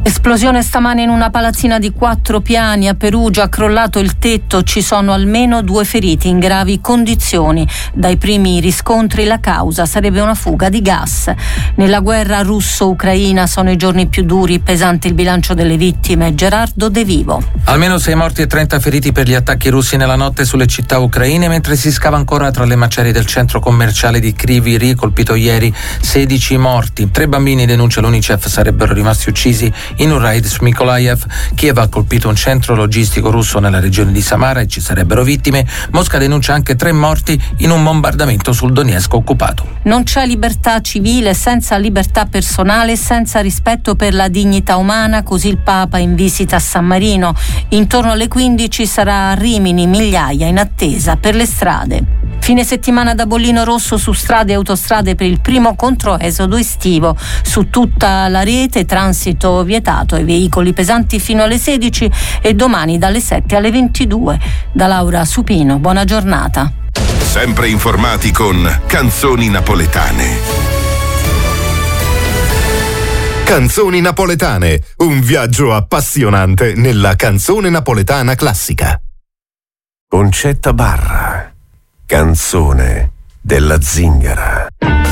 Esplosione stamane in una palazzina di 4 piani a Perugia, crollato il tetto, ci sono almeno 2 feriti in gravi condizioni. Dai primi riscontri la causa sarebbe una fuga di gas. Nella guerra russo-ucraina sono i giorni più duri, pesante il bilancio delle vittime. Gerardo De Vivo. Almeno 6 morti e 30 feriti per gli attacchi russi nella notte sulle città ucraine, mentre si scava ancora tra le macerie del centro commerciale di Kryvyi Rih, colpito ieri. 16 morti. 3 bambini, denuncia l'UNICEF, sarebbero rimasti uccisi in un raid su Mykolaiv. Kiev ha colpito un centro logistico russo nella regione di Samara e ci sarebbero vittime. Mosca denuncia anche 3 morti in un bombardamento sul Donetsk occupato. Non c'è libertà civile senza libertà personale, senza rispetto per la dignità umana, così il Papa in visita a San Marino. Intorno alle 15 sarà a Rimini, migliaia in attesa per le strade. Fine settimana da bollino rosso su strade e autostrade per il primo controesodo estivo. Su tutta la rete transito vietato ai veicoli pesanti fino alle 16 e domani dalle 7 alle 22. Da Laura Supino, buona giornata. Sempre informati con Canzoni Napoletane. Canzoni Napoletane, un viaggio appassionante nella canzone napoletana classica. Concetta Barra, canzone della zingara.